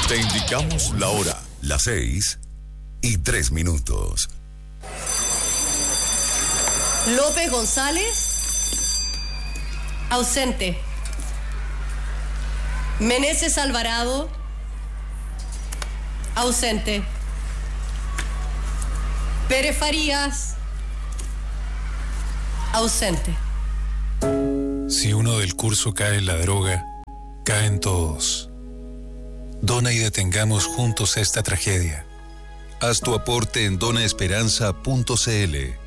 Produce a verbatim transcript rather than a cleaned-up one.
Te indicamos la hora, las seis y tres minutos. López González, ausente. Meneses Alvarado, ausente. Pérez Farías, ausente. Si uno del curso cae en la droga, caen todos. Dona y detengamos juntos esta tragedia. Haz tu aporte en donaesperanza punto c l.